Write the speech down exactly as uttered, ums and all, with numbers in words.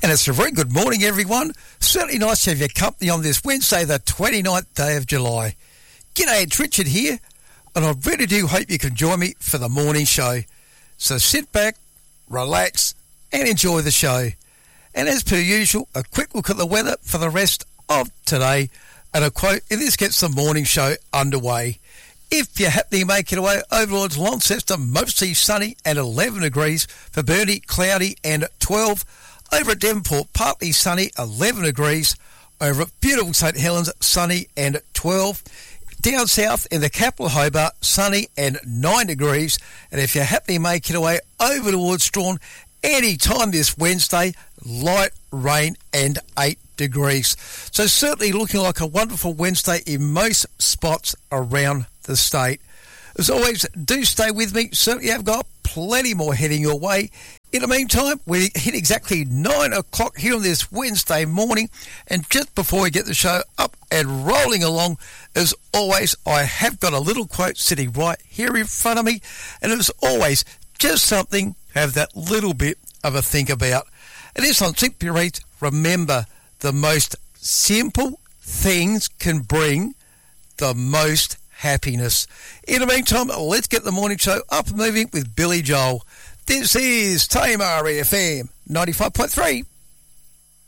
And it's a very good morning, everyone. Certainly nice to have your company on this Wednesday, the twenty-ninth day of July. G'day, it's Richard here, and I really do hope you can join me for the morning show. So sit back, relax, and enjoy the show. And as per usual, a quick look at the weather for the rest of today, and a quote, and this gets the morning show underway. If you're happy to make it away over towards Launceston, mostly sunny and eleven degrees. For Burnie, cloudy and twelve. Over at Devonport, partly sunny, eleven degrees. Over at beautiful St Helens, sunny and twelve. Down south in the capital Hobart, sunny and nine degrees. And if you're happy to make it away over towards Strawn, any time this Wednesday, light rain and eight degrees. So certainly looking like a wonderful Wednesday in most spots around the state. As always, do stay with me. Certainly I've got plenty more heading your way. In the meantime, we hit exactly nine o'clock here on this Wednesday morning. And just before we get the show up and rolling along, as always, I have got a little quote sitting right here in front of me. And as always, just something to have that little bit of a think about. And this one simply reads, remember, the most simple things can bring the most happiness. In the meantime, let's get the morning show up and moving with Billy Joel. This is Tamar F M ninety-five point three.